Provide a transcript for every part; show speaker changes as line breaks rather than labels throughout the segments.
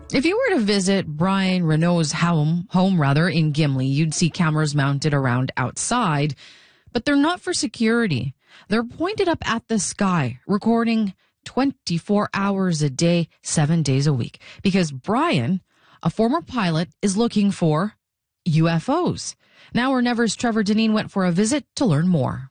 If you were to visit Brian Renault's home in Gimli, you'd see cameras mounted around outside, but they're not for security. They're pointed up at the sky, recording 24 hours a day, 7 days a week. Because Brian, a former pilot, is looking for UFOs. Now or Never's Trevor Deneen went for a visit to learn more.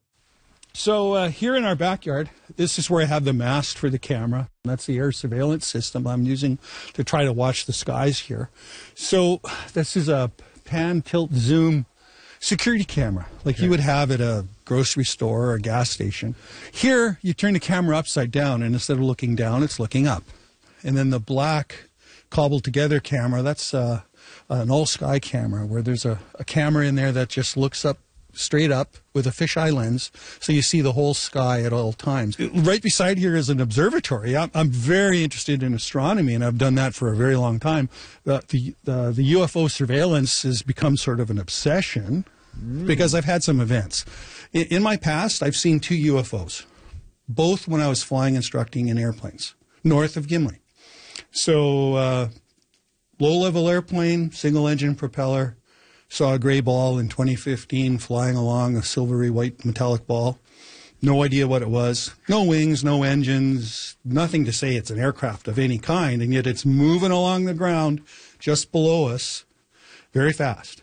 So here in our backyard, this is where I have the mast for the camera. That's the air surveillance system I'm using to try to watch the skies here. So this is a pan, tilt, zoom security camera like you would have at a grocery store or a gas station. Here, you turn the camera upside down, and instead of looking down, it's looking up. And then the black cobbled together camera, that's an all-sky camera where there's a camera in there that just looks up straight up with a fisheye lens, so you see the whole sky at all times. Right beside here is an observatory. I'm very interested in astronomy, and I've done that for a very long time. The UFO surveillance has become sort of an obsession because I've had some events. In my past, I've seen 2 UFOs, both when I was flying instructing in airplanes, north of Gimli. So low-level airplane, single-engine propeller. Saw a gray ball in 2015 flying along, a silvery white metallic ball. No idea what it was. No wings, no engines, nothing to say it's an aircraft of any kind, and yet it's moving along the ground just below us very fast.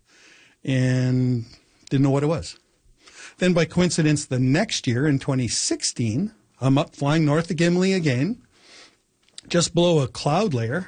And didn't know what it was. Then by coincidence, the next year in 2016, I'm up flying north of Gimli again, just below a cloud layer.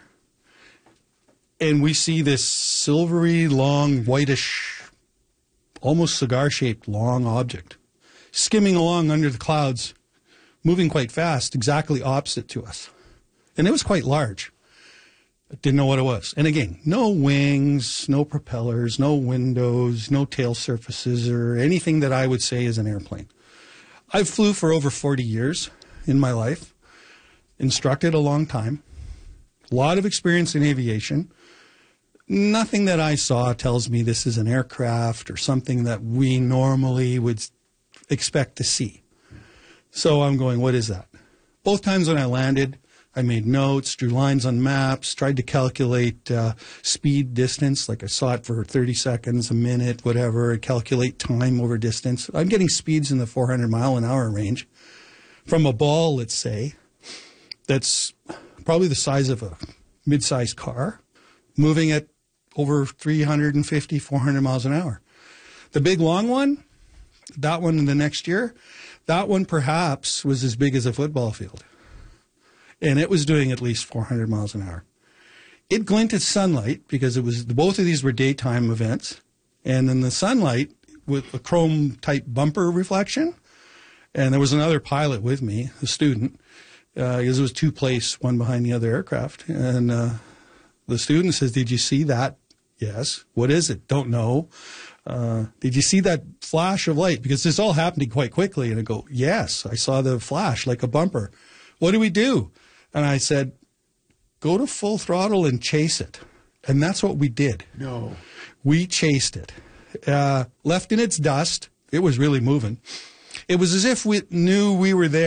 And we see this silvery, long, whitish, almost cigar-shaped long object skimming along under the clouds, moving quite fast, exactly opposite to us. And it was quite large. I didn't know what it was. And again, no wings, no propellers, no windows, no tail surfaces, or anything that I would say is an airplane. I flew for over 40 years in my life, instructed a long time, a lot of experience in aviation. Nothing that I saw tells me this is an aircraft or something that we normally would expect to see. So I'm going, what is that? Both times when I landed, I made notes, drew lines on maps, tried to calculate speed, distance, like I saw it for 30 seconds, a minute, whatever, calculate time over distance. I'm getting speeds in the 400-mile-an-hour range from a ball, let's say, that's probably the size of a mid-sized car, moving at over 350, 400 miles an hour. The big long one, that one in the next year, that one perhaps was as big as a football field. And it was doing at least 400 miles an hour. It glinted sunlight because it was both of these were daytime events. And in the sunlight with a chrome type bumper reflection. And there was another pilot with me, a student, because it was 2 places, one behind the other aircraft. And the student says, "Did you see that?" "Yes." "What is it?" "Don't know." "Did you see that flash of light?" Because this all happening quite quickly. And I go, "Yes, I saw the flash like a bumper." "What do we do?" And I said, "Go to full throttle and chase it." And that's what we did.
No.
We chased it. Left in its dust. It was really moving. It was as if we knew we were there.